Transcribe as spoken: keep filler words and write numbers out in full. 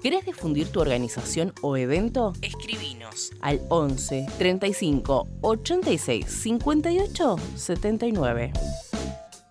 ¿Querés difundir tu organización o evento? Escribinos al once treinta y cinco ochenta y seis cincuenta y ocho setenta y nueve.